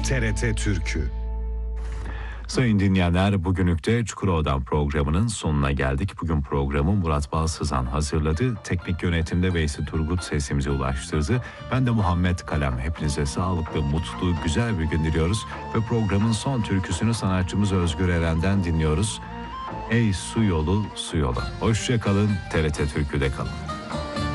TRT Türkü. Sayın dinleyenler, bugünlük de Çukurova'dan programının sonuna geldik. Bugün programı Murat Balsızan hazırladı. Teknik yönetimde Veysi Turgut sesimize ulaştırdı. Ben de Muhammed Kalem. Hepinize sağlıklı, mutlu, güzel bir gün diliyoruz. Ve programın son türküsünü sanatçımız Özgür Eren'den dinliyoruz. Ey su yolu, su yola. Hoşça kalın, TRT Türkü'de kalın.